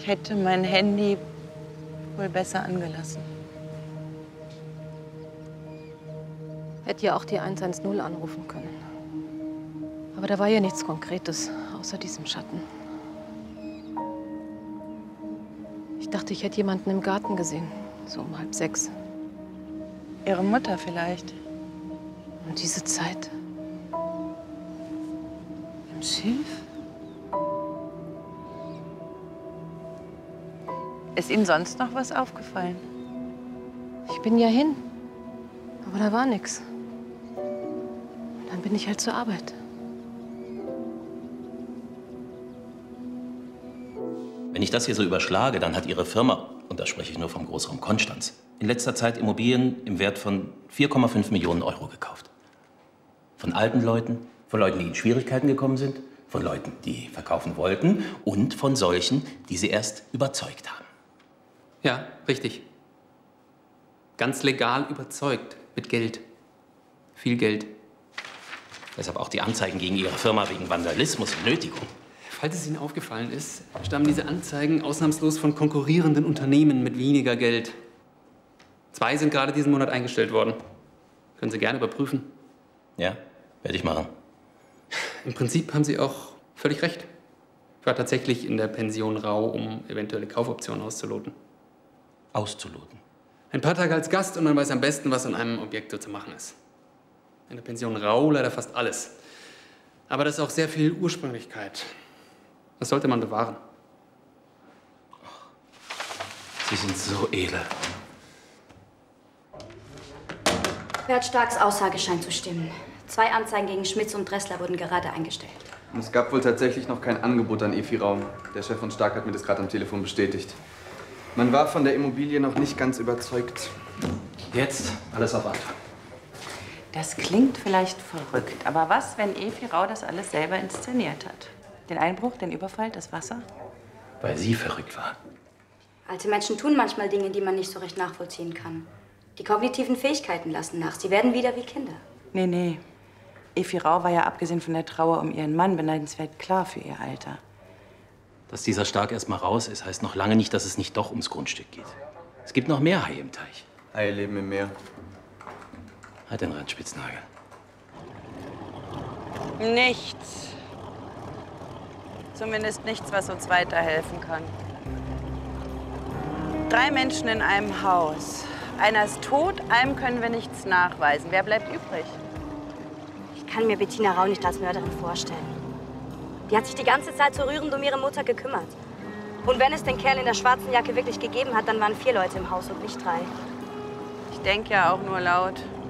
Ich hätte mein Handy wohl besser angelassen. Hätte ja auch die 110 anrufen können. Aber da war ja nichts Konkretes, außer diesem Schatten. Ich dachte, ich hätte jemanden im Garten gesehen, so um 5:30. Ihre Mutter vielleicht. Und diese Zeit? Im Schilf? Ist Ihnen sonst noch was aufgefallen? Ich bin ja hin, aber da war nichts. Und dann bin ich halt zur Arbeit. Wenn ich das hier so überschlage, dann hat Ihre Firma, und da spreche ich nur vom Großraum Konstanz, in letzter Zeit Immobilien im Wert von 4,5 Millionen Euro gekauft. Von alten Leuten, von Leuten, die in Schwierigkeiten gekommen sind, von Leuten, die verkaufen wollten und von solchen, die sie erst überzeugt haben. Ja, richtig. Ganz legal überzeugt. Mit Geld. Viel Geld. Deshalb auch die Anzeigen gegen Ihre Firma wegen Vandalismus und Nötigung. Falls es Ihnen aufgefallen ist, stammen diese Anzeigen ausnahmslos von konkurrierenden Unternehmen mit weniger Geld. 2 sind gerade diesen Monat eingestellt worden. Können Sie gerne überprüfen. Ja, werde ich machen. Im Prinzip haben Sie auch völlig recht. Ich war tatsächlich in der Pension Rau, um eventuelle Kaufoptionen auszuloten. Auszuloten? Ein paar Tage als Gast und man weiß am besten, was an einem Objekt so zu machen ist. In der Pension Rau leider fast alles. Aber das ist auch sehr viel Ursprünglichkeit. Das sollte man bewahren. Sie sind so edel. Bert Starks Aussage scheint zu stimmen. 2 Anzeigen gegen Schmitz und Dressler wurden gerade eingestellt. Und es gab wohl tatsächlich noch kein Angebot an Efi Rau. Der Chef von Stark hat mir das gerade am Telefon bestätigt. Man war von der Immobilie noch nicht ganz überzeugt. Jetzt alles auf Anfang. Das klingt vielleicht verrückt, aber was, wenn Efi Rau das alles selber inszeniert hat? Den Einbruch, den Überfall, das Wasser? Weil Sie verrückt waren. Alte Menschen tun manchmal Dinge, die man nicht so recht nachvollziehen kann. Die kognitiven Fähigkeiten lassen nach. Sie werden wieder wie Kinder. Nee. Efi Rau war ja abgesehen von der Trauer um ihren Mann beneidenswert klar für ihr Alter. Dass dieser Stark erst mal raus ist, heißt noch lange nicht, dass es nicht doch ums Grundstück geht. Es gibt noch mehr Haie im Teich. Haie leben im Meer. Halt den Randspitznagel. Nichts. Zumindest nichts, was uns weiterhelfen kann. 3 Menschen in einem Haus. Einer ist tot, einem können wir nichts nachweisen. Wer bleibt übrig? Ich kann mir Bettina Rau nicht als Mörderin vorstellen. Die hat sich die ganze Zeit so rührend um ihre Mutter gekümmert. Und wenn es den Kerl in der schwarzen Jacke wirklich gegeben hat, dann waren 4 Leute im Haus und nicht 3. Ich denke ja auch nur laut.